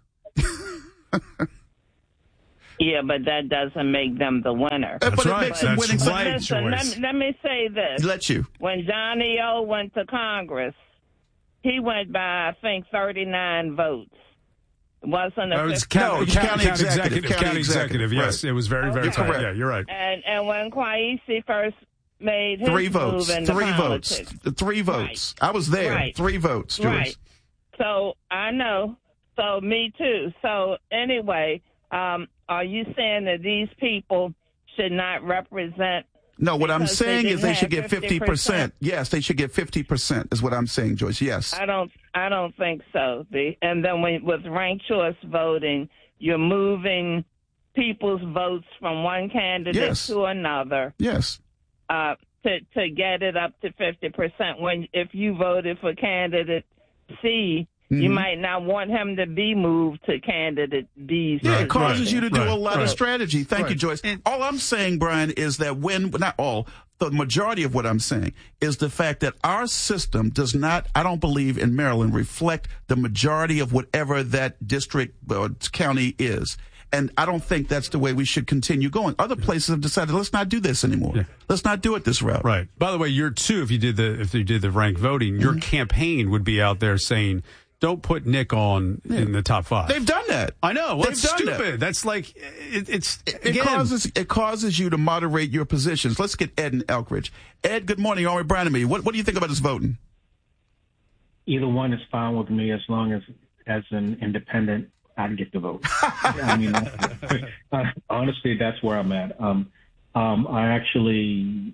Yeah, but that doesn't make them the winner. Uh, but it makes them winning. But listen, let, let me say this. Let you. When Johnny O went to Congress, he went by, I think, thirty-nine votes. It wasn't a It was fifty. county, No, county, county county executive, executive. county County executive. executive, Yes, right. it was very, very Okay. tight. correct. Yeah, you're right. And and when Kwesi first made his Three move votes. into Three votes. politics. The three votes. I was there. Right. Three votes, Joyce. Right. So I know. So me too. So anyway, um, are you saying that these people should not represent? No, what I'm because they saying is didn't they should have get fifty percent. Yes, they should get fifty percent is what I'm saying, Joyce. Yes. I don't. I don't think so. The, and then when, with ranked choice voting, you're moving people's votes from one candidate Yes. to another. Yes. Uh, to to get it up to fifty percent. When if you voted for candidate C, you Mhm. might not want him to be moved to candidate B. Yeah, it causes you to do Right, a lot right. of strategy. Thank you, Right. Joyce. All I'm saying, Brian, is that when, not all, the majority of what I'm saying is the fact that our system does not, I don't believe in Maryland, reflect the majority of whatever that district or county is. And I don't think that's the way we should continue going. Other places have decided, let's not do this anymore. Yeah. Let's not do it this route. Right. By the way, you're two. If you did the if you did the ranked voting, your campaign would be out there saying, "Don't put Nick on in the top five." They've done that. I know. Well, They've that's done stupid. that. That's like it, it's It again, causes it causes you to moderate your positions. Let's get Ed in Elkridge. Ed, good morning. Army Brown and me. What what do you think about this voting? Either one is fine with me as long as, as an independent, I get the vote. I mean, uh, honestly, that's where I'm at. Um, um, I actually,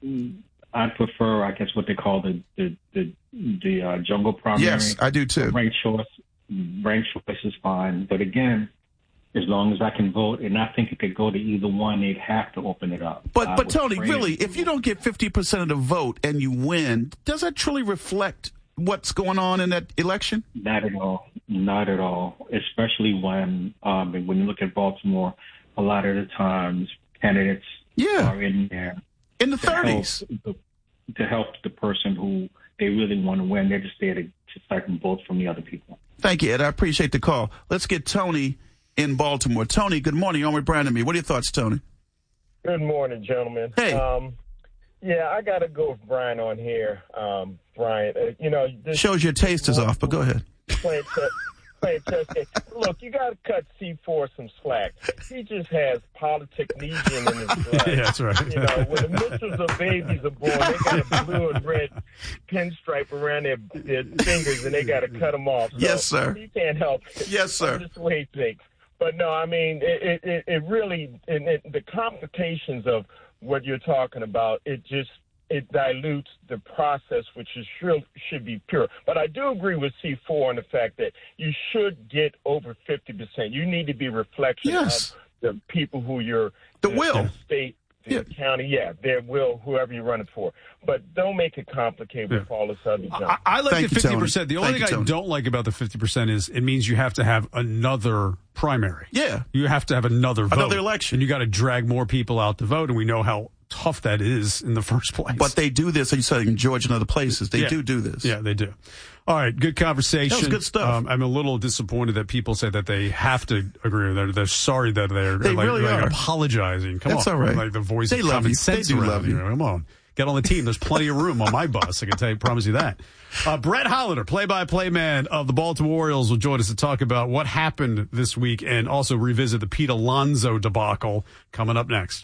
I prefer, I guess, what they call the the the, the uh, jungle primary. Yes, I do too. Ranked choice, ranked choice is fine, but again, as long as I can vote, and I think it could go to either one, they'd have to open it up. But I but would Tony, frame it- really, if you don't get fifty percent of the vote and you win, does that truly reflect what's going on in that election? Not at all. Not at all. Especially when um, when you look at Baltimore, a lot of the times candidates Yeah. are in there In the to help thirties. the- to help the person who they really want to win. They're just there to, to second votes from the other people. Thank you, Ed. I appreciate the call. Let's get Tony in Baltimore. Tony, good morning. Army Brown and me. What are your thoughts, Tony? Good morning, gentlemen. Hey. Um, yeah, I got to go with Brian on here. Um, Brian, uh, you know, this Shows your taste is off, but go ahead. playing chess, playing chess game. Look, you got to cut C four some slack. He just has politicnesian in his blood. Yeah, that's right. You know, when the Mitchells or babies are born, they got a blue and red pinstripe around their, their fingers, and they got to cut them off. So Yes, sir. He can't help it. Yes, sir. That's just the way he thinks. But no, I mean, it, it, it really, it, it, the complications of what you're talking about, it just, it dilutes the process, which is should, should be pure. But I do agree with C four on the fact that you should get over fifty percent. You need to be reflection Yes. of the people who you're The will. state the Yeah. county, yeah, there will, whoever you run it for. But don't make it complicated with all this other junk. I, I like Thank the you, fifty percent. Tony. The only Thank thing you, I Tony. don't like about the fifty percent is it means you have to have another primary. Yeah. You have to have another vote. Another election. And you got to drag more people out to vote, and we know how tough that is in the first place. But they do this, like you said, in Georgia and other places. They Yeah. do do this. Yeah, they do. All right, good conversation. That was good stuff. Um, I'm a little disappointed that people say that they have to agree with it. They're sorry that they're They like, really like are. apologizing. Come That's on. all right. Like the voice They of love common you. sense They do around love you. you. Come on. Get on the team. There's plenty of room on my bus. I can tell you, promise you that. Uh, Brett Hollander, play-by-play man of the Baltimore Orioles, will join us to talk about what happened this week and also revisit the Pete Alonso debacle coming up next.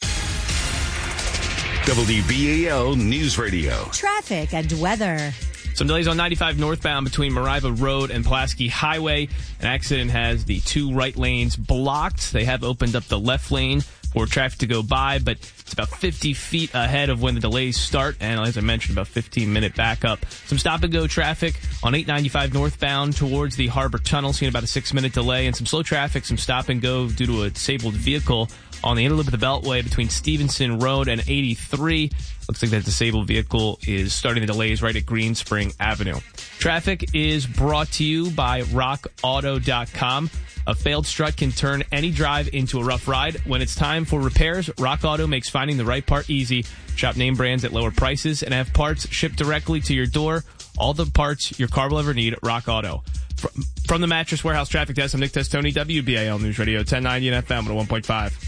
W B A L News Radio. Traffic and weather. Some delays on ninety-five northbound between Mariva Road and Pulaski Highway. An accident has the two right lanes blocked. They have opened up the left lane for traffic to go by, but it's about fifty feet ahead of when the delays start. And as I mentioned, about fifteen minute backup. Some stop and go traffic on eight ninety-five northbound towards the Harbor Tunnel, seeing about a six minute delay, and some slow traffic, some stop and go due to a disabled vehicle on the inner loop of the Beltway between Stevenson Road and eighty-three. Looks like that disabled vehicle is starting the delays right at Green Spring Avenue. Traffic is brought to you by rock auto dot com. A failed strut can turn any drive into a rough ride. When it's time for repairs, Rock Auto makes finding the right part easy. Shop name brands at lower prices and have parts shipped directly to your door. All the parts your car will ever need, Rock Auto. From, from the Mattress Warehouse Traffic Desk, I'm Nick Testoni, W B A L News Radio, ten ninety and F M one oh one point five.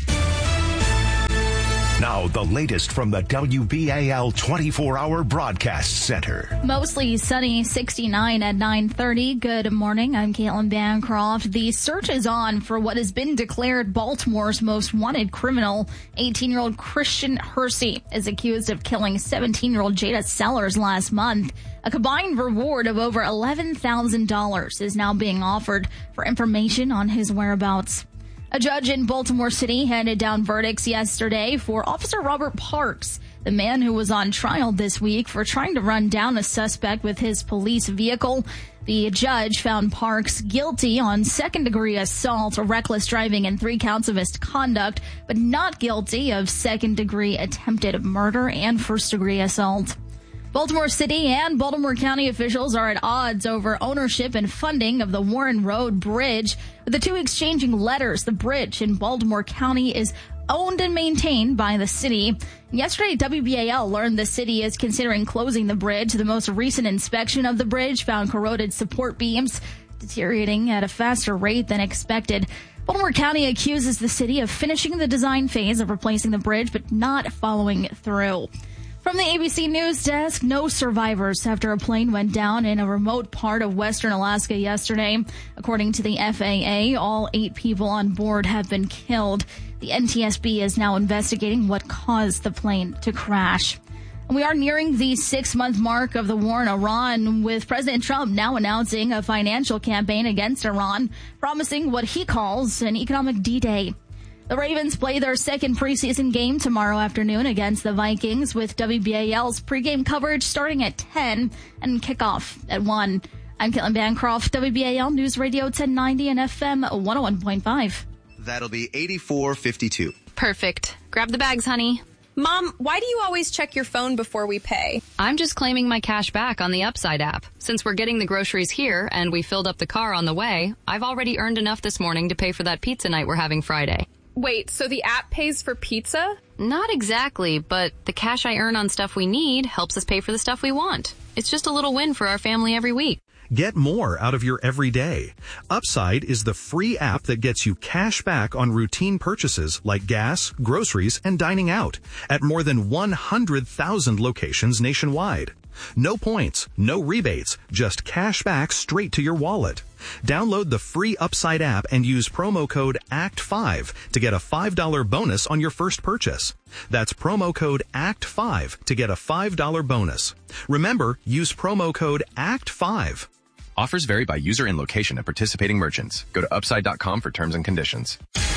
Now, the latest from the W B A L twenty-four hour Broadcast Center. Mostly sunny, sixty-nine at nine thirty. Good morning. I'm Caitlin Bancroft. The search is on for what has been declared Baltimore's most wanted criminal. eighteen-year-old Christian Hersey is accused of killing seventeen-year-old Jada Sellers last month. A combined reward of over eleven thousand dollars is now being offered for information on his whereabouts. A judge in Baltimore City handed down verdicts yesterday for Officer Robert Parks, the man who was on trial this week for trying to run down a suspect with his police vehicle. The judge found Parks guilty on second-degree assault, reckless driving, and three counts of misconduct, but not guilty of second-degree attempted murder and first-degree assault. Baltimore City and Baltimore County officials are at odds over ownership and funding of the Warren Road Bridge. With the two exchanging letters, the bridge in Baltimore County is owned and maintained by the city. Yesterday, W B A L learned the city is considering closing the bridge. The most recent inspection of the bridge found corroded support beams deteriorating at a faster rate than expected. Baltimore County accuses the city of finishing the design phase of replacing the bridge, but not following through. From the A B C News Desk, no survivors after a plane went down in a remote part of western Alaska yesterday. According to the F A A, all eight people on board have been killed. The N T S B is now investigating what caused the plane to crash. And we are nearing the six-month mark of the war in Iran, with President Trump now announcing a financial campaign against Iran, promising what he calls an economic D-Day. The Ravens play their second preseason game tomorrow afternoon against the Vikings, with W B A L's pregame coverage starting at ten and kickoff at one. I'm Caitlin Bancroft, W B A L News Radio ten ninety and F M one oh one point five. That'll be eighty-four fifty-two. Perfect. Grab the bags, honey. Mom, why do you always check your phone before we pay? I'm just claiming my cash back on the Upside app. Since we're getting the groceries here and we filled up the car on the way, I've already earned enough this morning to pay for that pizza night we're having Friday. Wait, so the app pays for pizza? Not exactly, but the cash I earn on stuff we need helps us pay for the stuff we want. It's just a little win for our family every week. Get more out of your everyday. Upside is the free app that gets you cash back on routine purchases like gas, groceries, and dining out at more than one hundred thousand locations nationwide. No points, no rebates, just cash back straight to your wallet. Download the free Upside app and use promo code A C T five to get a five dollars bonus on your first purchase. That's promo code A C T five to get a five dollars bonus. Remember, use promo code A C T five. Offers vary by user and location at participating merchants. Go to upside dot com for terms and conditions.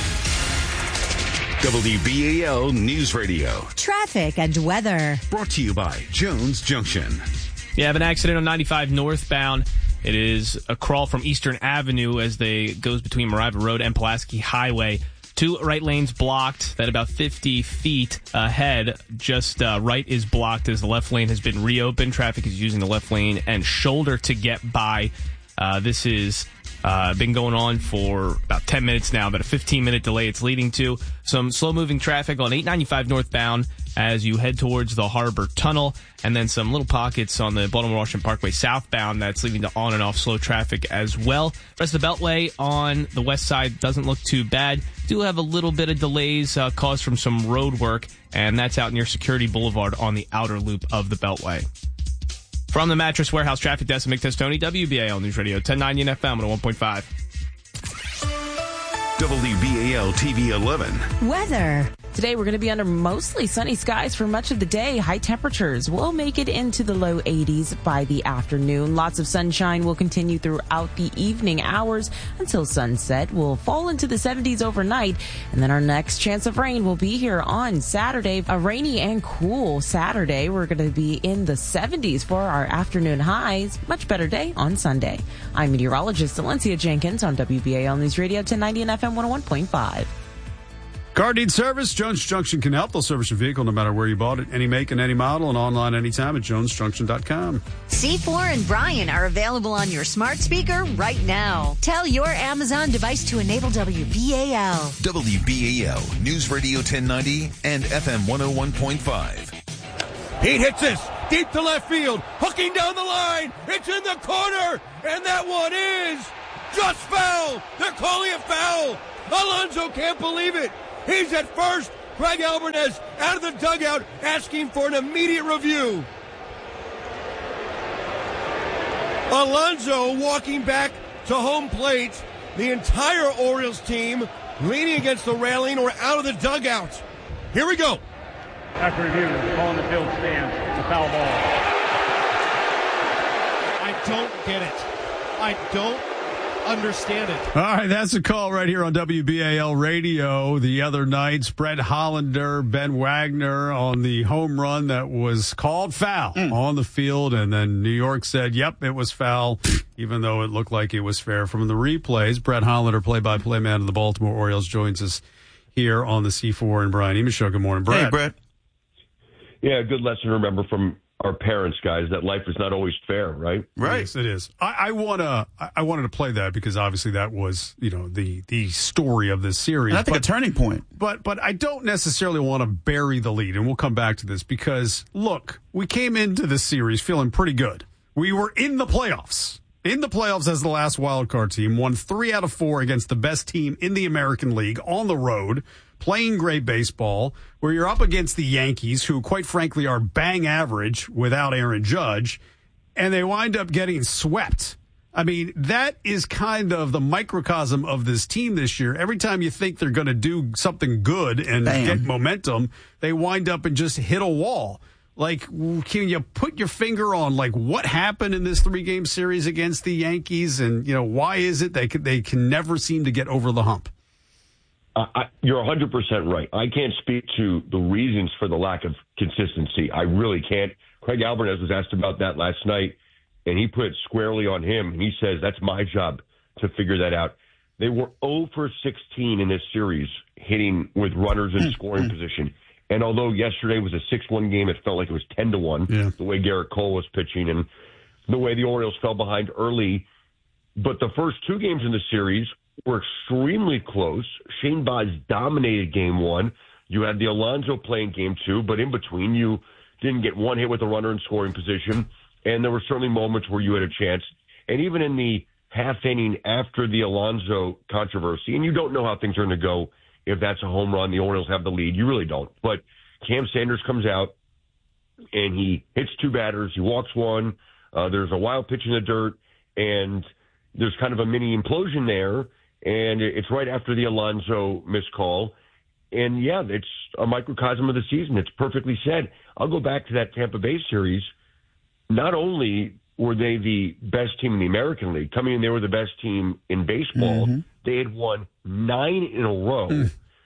W B A L News Radio. Traffic and weather. Brought to you by Jones Junction. You have an accident on ninety-five northbound. It is a crawl from Eastern Avenue as they goes between Mariva Road and Pulaski Highway. Two right lanes blocked. Then about fifty feet ahead, just uh, right is blocked as the left lane has been reopened. Traffic is using the left lane and shoulder to get by. Uh, this is uh, been going on for about ten minutes now, about a fifteen minute delay it's leading to. Some slow moving traffic on eight ninety-five northbound as you head towards the Harbor Tunnel, and then some little pockets on the Baltimore-Washington Parkway southbound that's leading to on and off slow traffic as well. Rest of the Beltway on the west side doesn't look too bad. Do have a little bit of delays uh, caused from some road work, and that's out near Security Boulevard on the outer loop of the Beltway. From the Mattress Warehouse Traffic Desk, Mick Testoni, W B A L News Radio, ten ninety F M, one oh one point five. W B A L T V eleven. Weather. Today we're going to be under mostly sunny skies for much of the day. High temperatures will make it into the low eighties by the afternoon. Lots of sunshine will continue throughout the evening hours until sunset. We'll fall into the seventies overnight. And then our next chance of rain will be here on Saturday. A rainy and cool Saturday. We're going to be in the seventies for our afternoon highs. Much better day on Sunday. I'm meteorologist Valencia Jenkins on W B A L News Radio ten ninety and F M one oh one point five. Car Need Service, Jones Junction can help. They'll service your vehicle no matter where you bought it, any make and any model, and online anytime at jones junction dot com. C four and Brian are available on your smart speaker right now. Tell your Amazon device to enable W B A L. W B A L News Radio ten ninety and F M one oh one point five. Pete hits this deep to left field, hooking down the line. It's in the corner, and that one is just foul. They're calling it foul. Alonso can't believe it. He's at first. Craig Alvarez out of the dugout asking for an immediate review. Alonso walking back to home plate. The entire Orioles team leaning against the railing or out of the dugout. Here we go. After review, ball in the field stands. It's a foul ball. I don't get it. I don't understand it. All right, that's a call right here on W B A L Radio. The other night, Brett Hollander, Ben Wagner on the home run that was called foul mm. on the field, and then New York said, yep, it was foul, even though it looked like it was fair from the replays. Brett Hollander, play-by-play man of the Baltimore Orioles, joins us here on the C four and Brian Eames Show. Good morning, Brett. Hey, Brett. Yeah, a good lesson to remember from our parents, guys, that life is not always fair, right? Right. Yes, it is. I, I wanna, I wanted to play that because obviously that was, you know, the the story of this series. And I think but, a turning point. But but I don't necessarily want to bury the lead, and we'll come back to this because look, we came into this series feeling pretty good. We were in the playoffs. In the playoffs as the last wild card team, won three out of four against the best team in the American League on the road, playing great baseball, where you're up against the Yankees, who quite frankly are bang average without Aaron Judge, and they wind up getting swept. I mean, that is kind of the microcosm of this team this year. Every time you think they're going to do something good and Bam. get momentum, they wind up and just hit a wall. Like, can you put your finger on, like, what happened in this three-game series against the Yankees? And, you know, why is it they can, they can never seem to get over the hump? Uh, I, you're one hundred percent right. I can't speak to the reasons for the lack of consistency. I really can't. Craig Alvarez was asked about that last night, and he put it squarely on him. And he says, that's my job to figure that out. They were zero for sixteen in this series, hitting with runners in scoring position. And although yesterday was a six one game, it felt like it was ten to one, yeah. the way Garrett Cole was pitching and the way the Orioles fell behind early. But the first two games in the series were extremely close. Shane Baz dominated game one. You had the Alonso playing game two, but in between you didn't get one hit with a runner in scoring position. And there were certainly moments where you had a chance. And even in the half inning after the Alonso controversy, and you don't know how things are going to go if that's a home run, the Orioles have the lead. You really don't. But Cam Sanders comes out, and he hits two batters. He walks one. Uh, there's a wild pitch in the dirt, and there's kind of a mini implosion there. And it's right after the Alonso missed call. And, yeah, it's a microcosm of the season. It's perfectly said. I'll go back to that Tampa Bay series. Not only were they the best team in the American League, coming in, they were the best team in baseball. Mm-hmm. They had won nine in a row. Mm.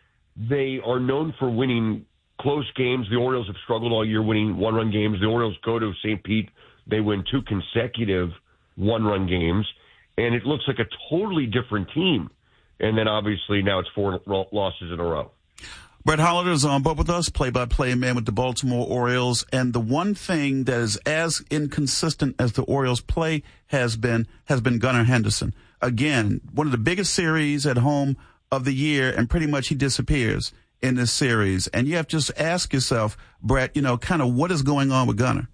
They are known for winning close games. The Orioles have struggled all year winning one-run games. The Orioles go to Saint Pete. They win two consecutive one-run games. And it looks like a totally different team And then obviously now it's four losses in a row. Brett Hollander is on board with us, play-by-play man with the Baltimore Orioles. And the one thing that is as inconsistent as the Orioles play has been has been Gunnar Henderson. Again, one of the biggest series at home of the year, and pretty much he disappears in this series. And you have to just ask yourself, Brett, you know, kind of what is going on with Gunnar?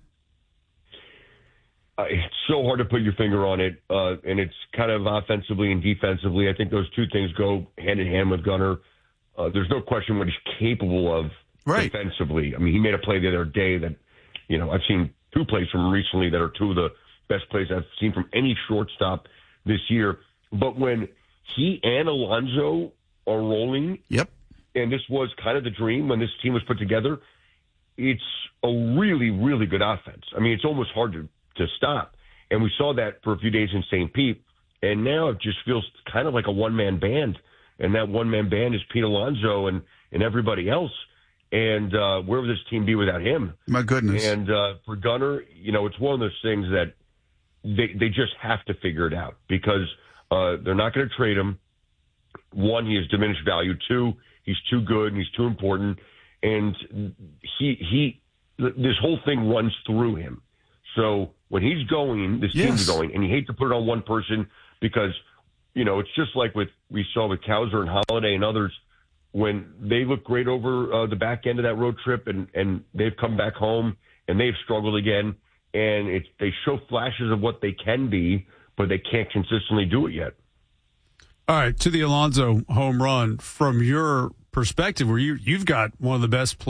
Uh, it's so hard to put your finger on it, uh, and it's kind of offensively and defensively. I think those two things go hand in hand with Gunnar. Uh, there's no question what he's capable of right. defensively. I mean, he made a play the other day that, you know, I've seen two plays from him recently that are two of the best plays I've seen from any shortstop this year. But when he and Alonso are rolling, yep, and this was kind of the dream when this team was put together, it's a really, really good offense. I mean, it's almost hard to, to stop. And we saw that for a few days in Saint Pete, and now it just feels kind of like a one-man band. And that one-man band is Pete Alonso and, and everybody else. And uh, where would this team be without him? My goodness. And uh, for Gunnar, you know, it's one of those things that they they just have to figure it out because uh, they're not going to trade him. One, he has diminished value. Two, he's too good and he's too important. And he he this whole thing runs through him. So when he's going, this yes. team's going, and you hate to put it on one person because – you know, it's just like with we saw with Cowser and Holiday and others when they look great over uh, the back end of that road trip and, and they've come back home and they've struggled again. And it's, they show flashes of what they can be, but they can't consistently do it yet. All right, to the Alonso home run, from your perspective, where you, you've got one of the best players